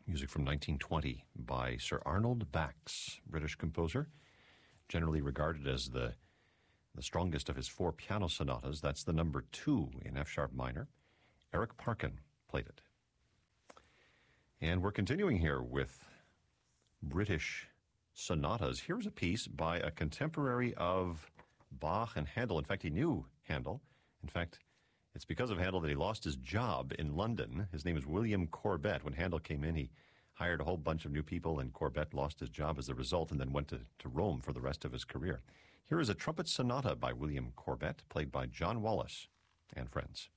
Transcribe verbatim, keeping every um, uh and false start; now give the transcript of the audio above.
music from nineteen twenty by Sir Arnold Bax, British composer, generally regarded as the the strongest of his four piano sonatas. That's the number two in F-sharp minor. Eric Parkin played it. And we're continuing here with British sonatas. Here's a piece by a contemporary of Bach and Handel. In fact, he knew Handel. In fact, it's because of Handel that he lost his job in London. His name is William Corbett. When Handel came in, he hired a whole bunch of new people, and Corbett lost his job as a result and then went to, to Rome for the rest of his career. Here is a trumpet sonata by William Corbett, played by John Wallace and friends.